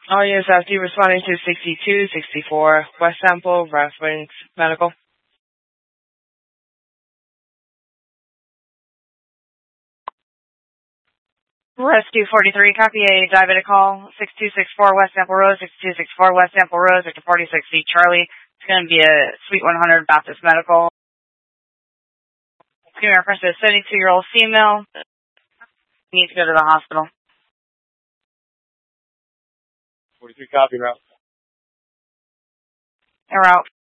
All USFD responding to 6264 West Temple, reference medical. Rescue 43, copy a diabetic call, 6264 West Temple Road, 6264 West Temple Road, Victor 46C Charlie. It's going to be a Suite 100 Baptist Medical. It's going to reference a 72-year-old female. Needs to go to the hospital. 43, copy, route. En route.